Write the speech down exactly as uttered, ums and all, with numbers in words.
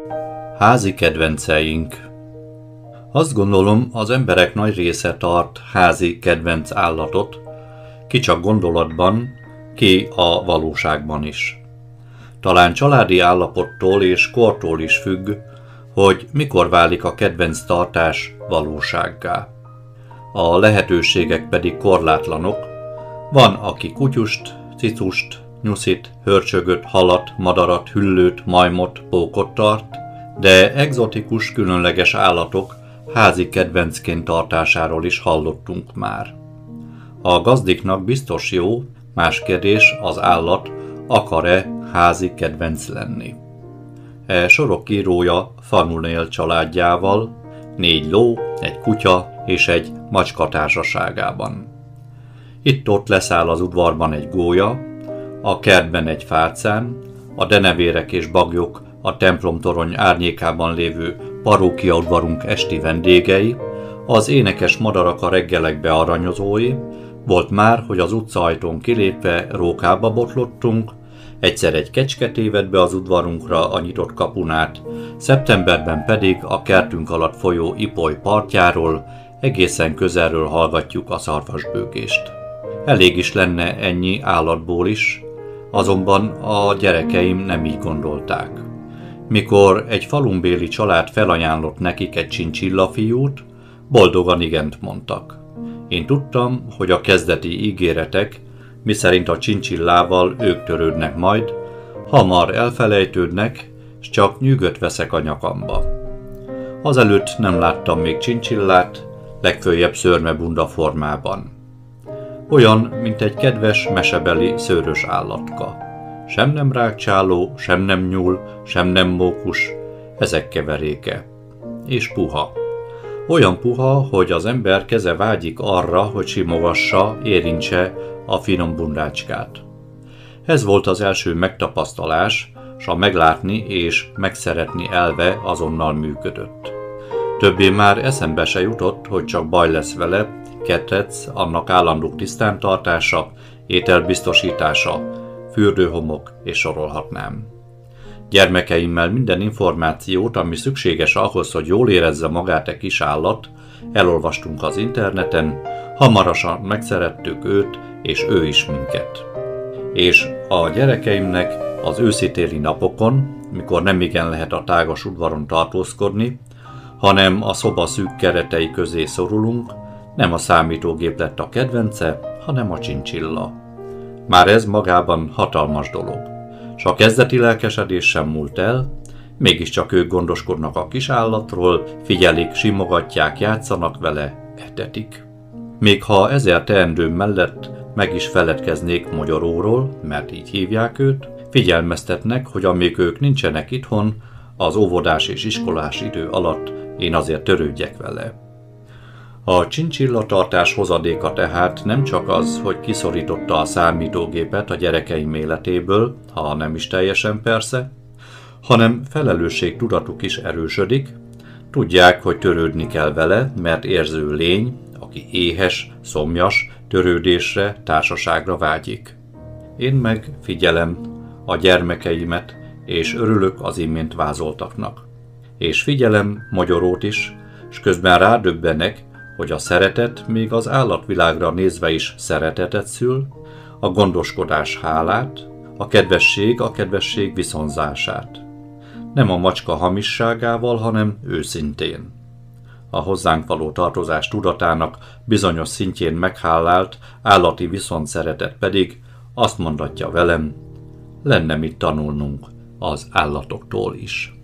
Házi kedvenceink. Azt gondolom, az emberek nagy része tart házi kedvenc állatot, ki csak gondolatban, ki a valóságban is. Talán családi állapottól és kortól is függ, hogy mikor válik a kedvenc tartás valósággá. A lehetőségek pedig korlátlanok. Van, aki kutyust, cicust, nyuszit, hörcsögöt, halat, madarat, hüllőt, majmot, pókot tart, de egzotikus, különleges állatok házi kedvencként tartásáról is hallottunk már. A gazdiknak biztos jó, más kérdés, az állat akar-e házi kedvenc lenni. E sorok írója Fanunél családjával, négy ló, egy kutya és egy macska társaságában. Itt-ott leszáll az udvarban egy gólya, a kertben egy fácán, a denevérek és bagyok a templomtorony árnyékában lévő parókiaudvarunk esti vendégei, az énekes madarak a reggelekbe aranyozói, volt már, hogy az utcaajtón kilépve rókába botlottunk, egyszer egy kecske tévedt be az udvarunkra a nyitott kapunát, szeptemberben pedig a kertünk alatt folyó Ipoly partjáról egészen közelről hallgatjuk a szarvasbőgést. Elég is lenne ennyi állatból is, azonban a gyerekeim nem így gondolták. Mikor egy falunbéli család felajánlott nekik egy csincsilla-fiút, boldogan igent mondtak. Én tudtam, hogy a kezdeti ígéretek, miszerint a csincsillával ők törődnek majd, hamar elfelejtődnek, s csak nyűgöt veszek a nyakamba. Azelőtt nem láttam még csincsillát, legföljebb szőrmebunda formában. Olyan, mint egy kedves mesebeli szőrös állatka. Sem nem rágcsáló, sem nem nyúl, sem nem mókus, ezek keveréke. És puha. Olyan puha, hogy az ember keze vágyik arra, hogy simogassa, érintse a finom bundácskát. Ez volt az első megtapasztalás, s a meglátni és megszeretni elve azonnal működött. Többé már eszembe se jutott, hogy csak baj lesz vele, ketrec, annak állandó tisztántartása, ételbiztosítása, fürdőhomok és sorolhatnám. Gyermekeimmel minden információt, ami szükséges ahhoz, hogy jól érezze magát egy kis állat, elolvastunk az interneten, hamarosan megszerettük őt, és ő is minket. És a gyerekeimnek az őszi-téli napokon, mikor nemigen lehet a tágas udvaron tartózkodni, hanem a szoba szűk keretei közé szorulunk, nem a számítógép lett a kedvence, hanem a csincsilla. Már ez magában hatalmas dolog. S a kezdeti lelkesedés sem múlt el, mégiscsak ők gondoskodnak a kis állatról, figyelik, simogatják, játszanak vele, etetik. Még ha ezer teendő mellett meg is feledkeznék Mogyoróról, mert így hívják őt, figyelmeztetnek, hogy amíg ők nincsenek itthon, az óvodás és iskolás idő alatt én azért törődjek vele. A csincsillatartás hozadéka tehát nem csak az, hogy kiszorította a számítógépet a gyerekeim életéből, ha nem is teljesen persze, hanem felelősségtudatuk is erősödik, tudják, hogy törődni kell vele, mert érző lény, aki éhes, szomjas, törődésre, társaságra vágyik. Én meg figyelem a gyermekeimet, és örülök az imént vázoltaknak. És figyelem Mogyorót is, s közben rádöbbenek, hogy a szeretet még az állatvilágra nézve is szeretetet szül, a gondoskodás hálát, a kedvesség a kedvesség viszonzását. Nem a macska hamisságával, hanem őszintén. A hozzánk való tartozás tudatának bizonyos szintjén meghálált állati viszontszeretet pedig azt mondatja velem, lenne mit tanulnunk az állatoktól is.